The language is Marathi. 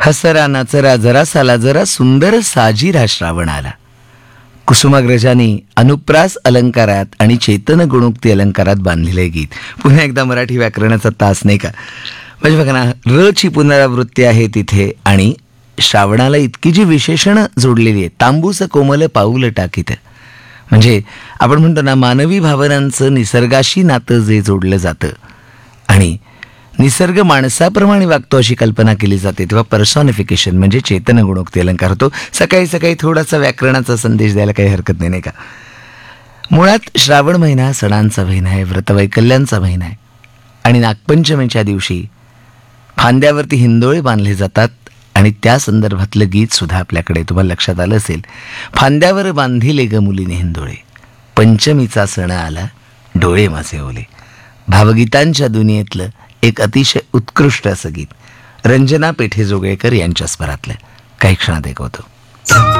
हसरा नाचरा जरा साला जरा सुंदर साजीरा श्रावण आला. कुसुमाग्रजांनी अनुप्रास अलंकारात आणि चेतन गुणोक्ती अलंकारात बांधलेले गीत. पुन्हा एकदा मराठी व्याकरणाचा तास, नाही का? म्हणजे बघा ना, र ची पुनरावृत्ती आहे तिथे आणि श्रावणाला इतकी जी विशेषणं जोडलेली आहेत. तांबूस कोमल पाऊल टाकीत, म्हणजे आपण म्हणतो ना, मानवी भावनांचं निसर्गाशी नातं जे जोडलं जातं आणि निसर्ग माणसाप्रमाणे वागतो अशी कल्पना केली जाते, तेव्हा पर्सॉनिफिकेशन म्हणजे चेतन गुणोक्ती अलंकार होतो. सकाळी सकाळी थोडासा व्याकरणाचा संदेश द्यायला काही हरकत नाही, नाही का? मुळात श्रावण महिना सणांचा महिना आहे, व्रतवैकल्यांचा महिना आहे आणि नागपंचमीच्या दिवशी फांद्यावरती हिंदोळे बांधले जातात आणि त्या संदर्भातलं गीत सुद्धा आपल्याकडे, तुम्हाला लक्षात आलं असेल. फांद्यावर बांधिले ग मुलीने हिंदोळे, पंचमीचा सण आला डोळे माझे ओले. भावगीतांच्या दुनियेतलं एक अतिशय उत्कृष्ट असं गीत रंजना पेठे जोगळेकर यांच्या स्वरातलं काही क्षणात ऐकवतो.